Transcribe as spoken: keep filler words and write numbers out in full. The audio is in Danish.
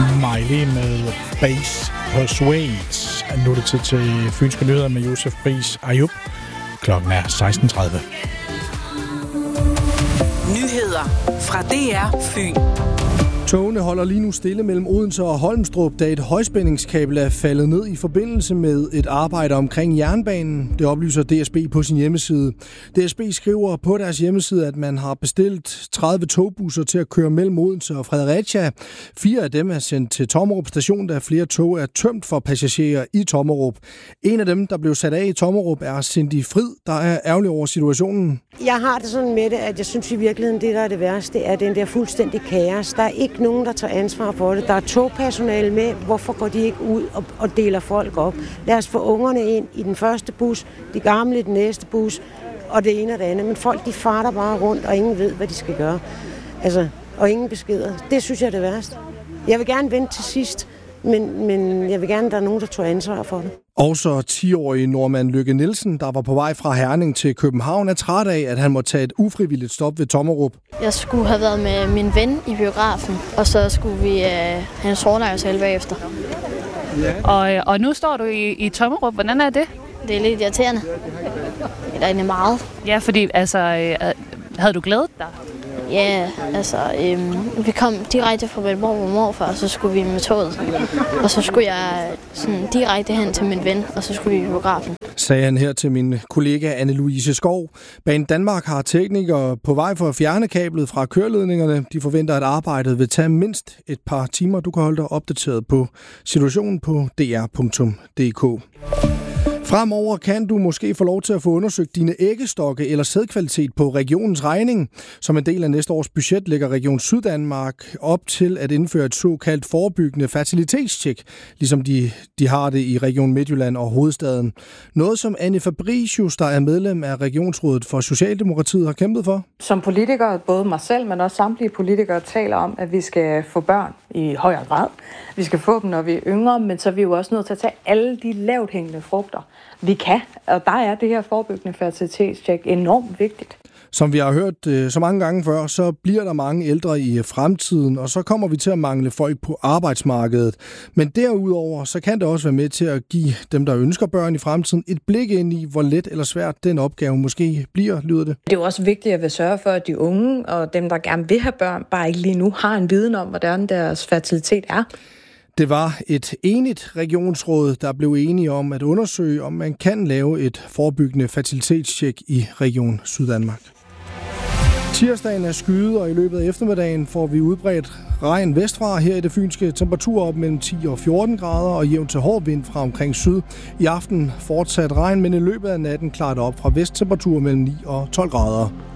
Miley med Bass Persuades. Nu er det tid til Fynske Nyheder med Josef Friis Ayub. Klokken er seksten tredive. Nyheder fra D R Fyn. Togene holder lige nu stille mellem Odense og Holmstrup, da et højspændingskabel er faldet ned i forbindelse med et arbejde omkring jernbanen. Det oplyser D S B på sin hjemmeside. D S B skriver på deres hjemmeside, at man har bestilt tredive togbusser til at køre mellem Odense og Fredericia. Fire af dem er sendt til Tommerup station, da flere tog er tømt for passagerer i Tommerup. En af dem, der blev sat af i Tommerup, er Cindy Frid, der er ærgerlig over situationen. Jeg har det sådan med det, at jeg synes i virkeligheden, det der er det værste, er den der fuldstændig kaos. Der er ikke nogen, der tager ansvar for det. Der er togpersonale med. Hvorfor går de ikke ud og, og deler folk op? Lad os få ungerne ind i den første bus, de gamle i den næste bus, og det ene og det andet. Men folk, de farter bare rundt, og ingen ved, hvad de skal gøre. Altså, og ingen beskeder. Det synes jeg er det værste. Jeg vil gerne vente til sidst, men, men jeg vil gerne, at der er nogen, der tager ansvar for det. Også ti-årige nordmand Lykke Nielsen, der var på vej fra Herning til København, er træt af, at han må tage et ufrivilligt stop ved Tommerup. Jeg skulle have været med min ven i biografen, og så skulle vi øh, have en sornejrshalv bagefter. Ja. Og, og nu står du i, i Tommerup. Hvordan er det? Det er lidt irriterende. Det er egentlig meget. Ja, fordi altså, øh, havde du glædet dig? Ja, altså, øhm, vi kom direkte fra min mor og morfar, og så skulle vi med toget. Og så skulle jeg sådan direkte hen til min ven, og så skulle vi i biografen. Sagde han her til min kollega Anne-Louise Skov. Banen Danmark har teknikere på vej for at fjerne kablet fra køreledningerne. De forventer, at arbejdet vil tage mindst et par timer. Du kan holde dig opdateret på situationen på d r punktum d k. Fremover kan du måske få lov til at få undersøgt dine æggestokke eller sædkvalitet på regionens regning. Som en del af næste års budget lægger Region Syddanmark op til at indføre et såkaldt forebyggende fertilitetstjek, ligesom de, de har det i Region Midtjylland og hovedstaden. Noget som Anne Fabricius, der er medlem af Regionsrådet for Socialdemokratiet, har kæmpet for. Som politikere, både mig selv, men også samtlige politikere, taler om, at vi skal få børn i højere grad. Vi skal få dem, når vi er yngre, men så er vi jo også nødt til at tage alle de lavt hængende frugter, vi kan. Og der er det her forebyggende fertilitetstjek enormt vigtigt. Som vi har hørt øh, så mange gange før, så bliver der mange ældre i fremtiden, og så kommer vi til at mangle folk på arbejdsmarkedet. Men derudover, så kan det også være med til at give dem, der ønsker børn i fremtiden, et blik ind i, hvor let eller svært den opgave måske bliver, lyder det. Det er jo også vigtigt at vi sørge for, at de unge og dem, der gerne vil have børn, bare ikke lige nu har en viden om, hvordan deres fertilitet er. Det var et enigt regionsråd, der blev enige om at undersøge, om man kan lave et forebyggende fertilitetstjek i Region Syddanmark. Tirsdagen er skyet, og i løbet af eftermiddagen får vi udbredt regn vestfra. Her i det fynske temperaturer op mellem ti og fjorten grader og jævn til hård vind fra omkring syd. I aften fortsat regn, men i løbet af natten klart op fra vest temperaturer mellem ni og tolv grader.